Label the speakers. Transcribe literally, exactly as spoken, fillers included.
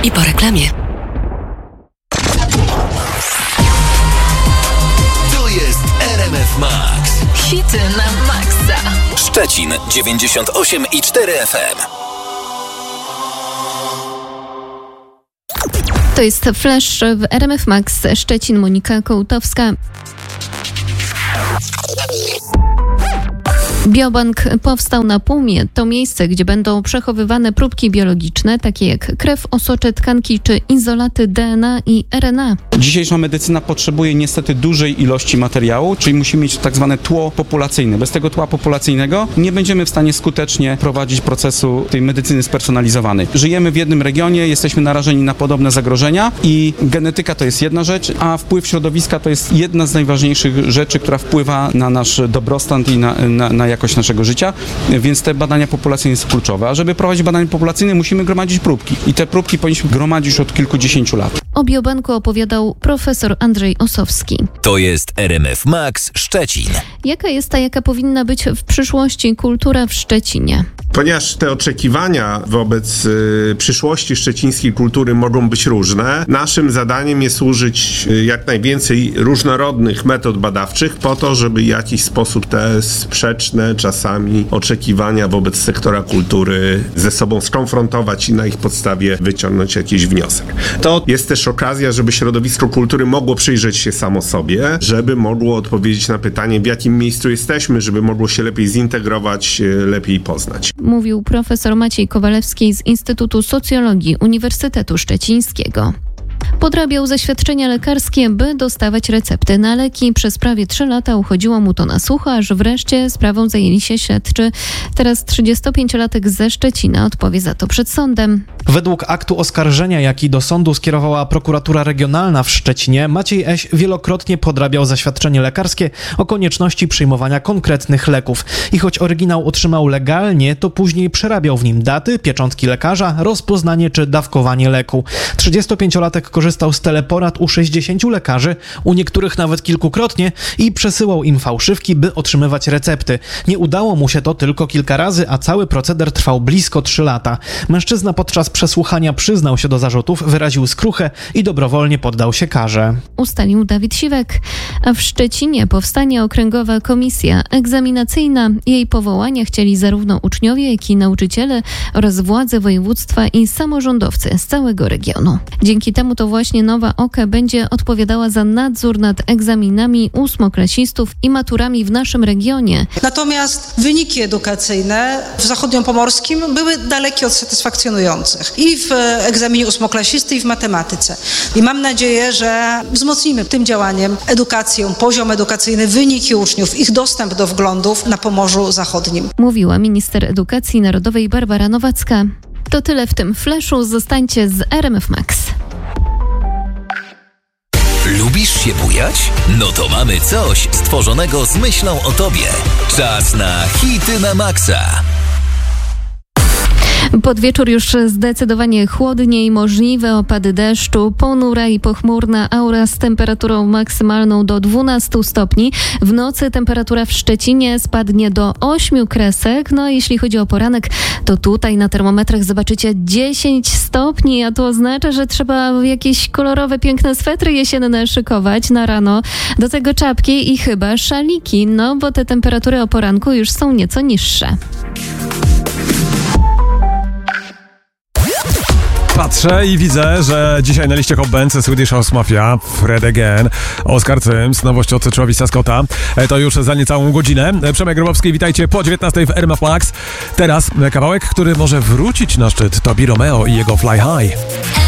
Speaker 1: I po reklamie.
Speaker 2: To jest R M F Max.
Speaker 1: Hity na maksa.
Speaker 2: Szczecin dziewięćdziesiąt osiem i cztery F M.
Speaker 3: To jest Flash w R M F Max. Szczecin, Monika Kołtowska. Biobank powstał na Pumie. To miejsce, gdzie będą przechowywane próbki biologiczne, takie jak krew, osocze, tkanki czy izolaty D N A i R N A.
Speaker 4: Dzisiejsza medycyna potrzebuje niestety dużej ilości materiału, czyli musimy mieć tak zwane tło populacyjne. Bez tego tła populacyjnego nie będziemy w stanie skutecznie prowadzić procesu tej medycyny spersonalizowanej. Żyjemy w jednym regionie, jesteśmy narażeni na podobne zagrożenia i genetyka to jest jedna rzecz, a wpływ środowiska to jest jedna z najważniejszych rzeczy, która wpływa na nasz dobrostan i na, na, na jakość naszego życia, więc te badania populacyjne są kluczowe. A żeby prowadzić badania populacyjne, musimy gromadzić próbki. I te próbki powinniśmy gromadzić już od kilkudziesięciu lat.
Speaker 3: O biobanku opowiadał profesor Andrzej Osowski.
Speaker 2: To jest R M F Max Szczecin.
Speaker 3: Jaka jest ta, jaka powinna być w przyszłości kultura w Szczecinie?
Speaker 5: Ponieważ te oczekiwania wobec y, przyszłości szczecińskiej kultury mogą być różne, naszym zadaniem jest użyć y, jak najwięcej różnorodnych metod badawczych po to, żeby w jakiś sposób te sprzeczne czasami oczekiwania wobec sektora kultury ze sobą skonfrontować i na ich podstawie wyciągnąć jakiś wniosek. To jest też okazja, żeby środowisko kultury mogło przyjrzeć się samo sobie, żeby mogło odpowiedzieć na pytanie, w jakim miejscu jesteśmy, żeby mogło się lepiej zintegrować, y, lepiej poznać.
Speaker 3: Mówił profesor Maciej Kowalewski z Instytutu Socjologii Uniwersytetu Szczecińskiego. Podrabiał zaświadczenia lekarskie, by dostawać recepty na leki. Przez prawie trzy lata uchodziło mu to na sucho, aż wreszcie sprawą zajęli się śledczy. Teraz trzydziestopięciolatek ze Szczecina odpowie za to przed sądem.
Speaker 6: Według aktu oskarżenia, jaki do sądu skierowała prokuratura regionalna w Szczecinie, Maciej Eś wielokrotnie podrabiał zaświadczenie lekarskie o konieczności przyjmowania konkretnych leków. I choć oryginał otrzymał legalnie, to później przerabiał w nim daty, pieczątki lekarza, rozpoznanie czy dawkowanie leku. trzydziestopięciolatek korzystał z teleporad u sześćdziesięciu lekarzy, u niektórych nawet kilkukrotnie i przesyłał im fałszywki, by otrzymywać recepty. Nie udało mu się to tylko kilka razy, a cały proceder trwał blisko trzy lata. Mężczyzna podczas przesłuchania przyznał się do zarzutów, wyraził skruchę i dobrowolnie poddał się karze.
Speaker 3: Ustalił Dawid Siwek. A w Szczecinie powstanie okręgowa komisja egzaminacyjna. Jej powołania chcieli zarówno uczniowie, jak i nauczyciele oraz władze województwa i samorządowcy z całego regionu. Dzięki temu to właśnie nowa O K E będzie odpowiadała za nadzór nad egzaminami ósmoklasistów i maturami w naszym regionie.
Speaker 7: Natomiast wyniki edukacyjne w zachodniopomorskim były dalekie od satysfakcjonujących. I w egzaminie ósmoklasisty, i w matematyce. I mam nadzieję, że wzmocnimy tym działaniem edukację, poziom edukacyjny, wyniki uczniów, ich dostęp do wglądów na Pomorzu Zachodnim.
Speaker 3: Mówiła minister edukacji narodowej Barbara Nowacka. To tyle w tym flashu. Zostańcie z R M F Max.
Speaker 2: Lubisz się bujać? No to mamy coś stworzonego z myślą o tobie. Czas na hity na maksa.
Speaker 3: Pod wieczór już zdecydowanie chłodniej, możliwe opady deszczu, ponura i pochmurna aura z temperaturą maksymalną do dwunastu stopni. W nocy temperatura w Szczecinie spadnie do ośmiu kresek. No a jeśli chodzi o poranek, to tutaj na termometrach zobaczycie dziesięć stopni, a to oznacza, że trzeba jakieś kolorowe, piękne swetry jesienne szykować na rano. Do tego czapki i chyba szaliki, no bo te temperatury o poranku już są nieco niższe.
Speaker 8: Patrzę i widzę, że dzisiaj na liście Hot Bands Swedish House Mafia, Fred Again, Oskar Cyms, nowość od Travisa Scotta. To już za niecałą godzinę. Przemek Grabowski, witajcie po dziewiętnastej w R M F Max. Teraz kawałek, który może wrócić na szczyt, to Bi Romeo i jego Fly High.